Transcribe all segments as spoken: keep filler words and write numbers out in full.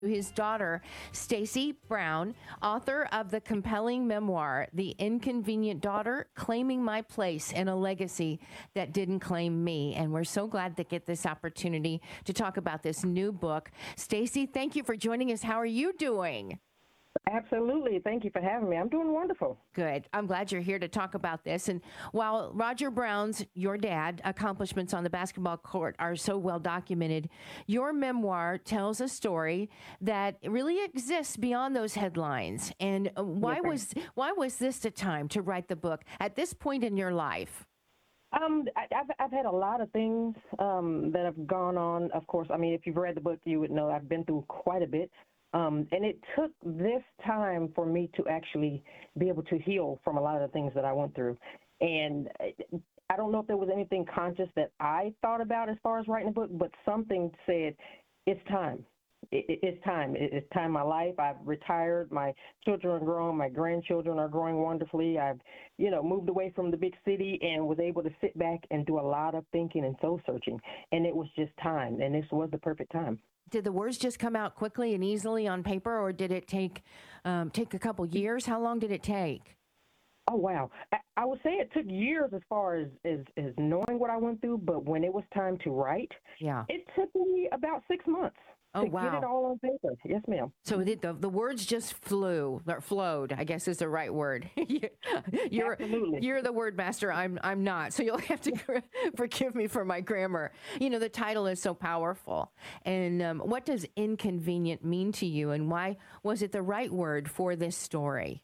his daughter, Stacy Brown, author of the compelling memoir, The Inconvenient Daughter, Claiming My Place in a Legacy That Didn't Claim Me. And we're so glad to get this opportunity to talk about this new book. Stacy, thank you for joining us. How are you doing? Absolutely. Thank you for having me. I'm doing wonderful. Good. I'm glad you're here to talk about this. And while Roger Brown's, your dad, accomplishments on the basketball court are so well documented, your memoir tells a story that really exists beyond those headlines. And why Yes, was why was this the time to write the book at this point in your life? Um, I, I've I've had a lot of things um, that have gone on. Of course, I mean, if you've read the book, you would know I've been through quite a bit. Um, and it took this time for me to actually be able to heal from a lot of the things that I went through. And I don't know if there was anything conscious that I thought about as far as writing a book, but something said, it's time. It, it, it's time. It, it's time in my life. I've retired. My children are grown. My grandchildren are growing wonderfully. I've, you know, moved away from the big city and was able to sit back and do a lot of thinking and soul searching. And it was just time. And this was the perfect time. Did the words just come out quickly and easily on paper, or did it take um, take a couple years? How long did it take? Oh, wow. I, I would say it took years as far as, as, as knowing what I went through, but when it was time to write, yeah, it took me about six months oh, to wow. get it all on paper. Yes, ma'am. So the, the, the words just flew, or flowed, I guess is the right word. you're, Absolutely. You're the word master. I'm I'm not. So you'll have to forgive me for my grammar. You know, the title is so powerful. And um, what does inconvenient mean to you, and why was it the right word for this story?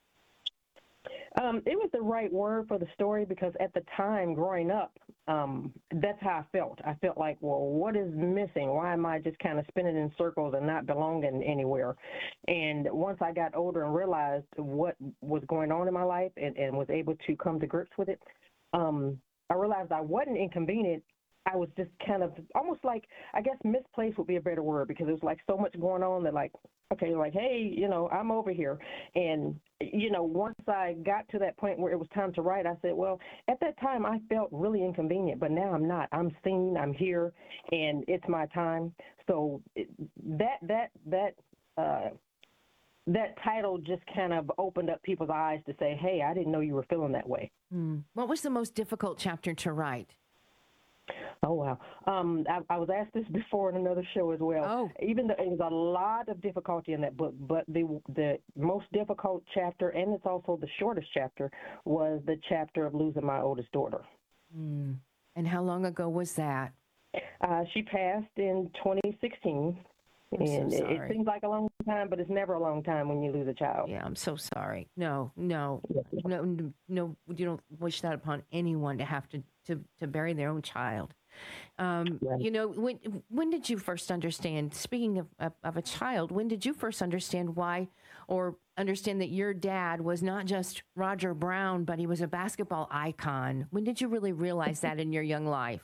Um, it was the right word for the story because at the time growing up, um, that's how I felt. I felt like, well, what is missing? Why am I just kind of spinning in circles and not belonging anywhere? And once I got older and realized what was going on in my life and, and was able to come to grips with it, um, I realized I wasn't inconvenient. I was just kind of almost like, I guess misplaced would be a better word because there was like so much going on that like, okay, like, hey, you know, I'm over here. And, you know, once I got to that point where it was time to write, I said, well, at that time I felt really inconvenient, but now I'm not. I'm seen, I'm here, and it's my time. So it, that, that, that, uh, that title just kind of opened up people's eyes to say, hey, I didn't know you were feeling that way. Hmm. What was the most difficult chapter to write? Oh, wow. Um, I, I was asked this before in another show as well. Oh. Even though it was a lot of difficulty in that book, but the the most difficult chapter, and it's also the shortest chapter, was the chapter of losing my oldest daughter. Mm. And how long ago was that? Uh, she passed in twenty sixteen. I'm and so it, it sorry. seems like a long time, but it's never a long time when you lose a child. Yeah, I'm so sorry. No, no, Yes. no, n- no. You don't wish that upon anyone to have to, to, to bury their own child. Um, Right. You know, when when did you first understand? Speaking of, of of a child, when did you first understand why, or understand that your dad was not just Roger Brown, but he was a basketball icon? When did you really realize that in your young life?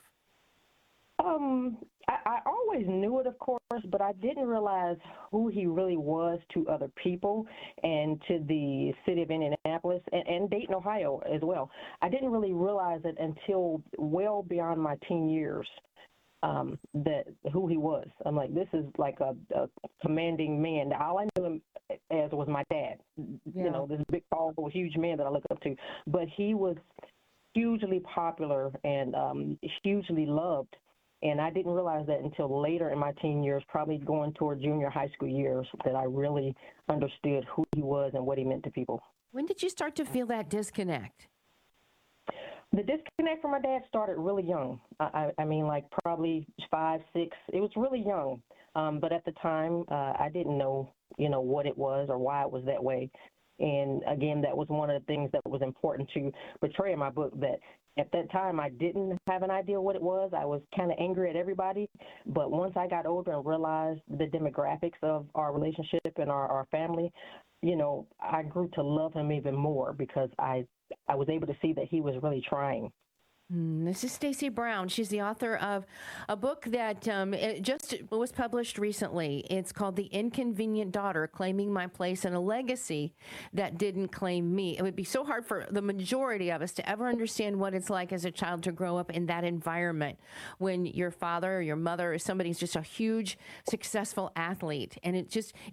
Um, I, I always knew it, of course, but I didn't realize who he really was to other people and to the city of Indianapolis and, and Dayton, Ohio as well. I didn't really realize it until well beyond my teen years. Um, that who he was. I'm like, this is like a, a commanding man. All I knew him as was my dad. Yeah. You know, this big, powerful, huge man that I look up to. But he was hugely popular and um, hugely loved. And I didn't realize that until later in my teen years, probably going toward junior high school years, that I really understood who he was and what he meant to people. When did you start to feel that disconnect? The disconnect from my dad started really young. I, I mean, like probably five, six. It was really young. Um, but at the time, uh, I didn't know, you know, what it was or why it was that way. And again, that was one of the things that was important to portray in my book, that at that time I didn't have an idea what it was. I was kind of angry at everybody. But once I got older and realized the demographics of our relationship and our, our family, you know, I grew to love him even more because I I was able to see that he was really trying. Mm, This is Stacy Brown. She's the author of a book that um, it just was published recently. It's called The Inconvenient Daughter, Claiming My Place in a Legacy That Didn't Claim Me. It would be so hard for the majority of us to ever understand what it's like as a child to grow up in that environment when your father or your mother or somebody's just a huge, successful athlete. And it just,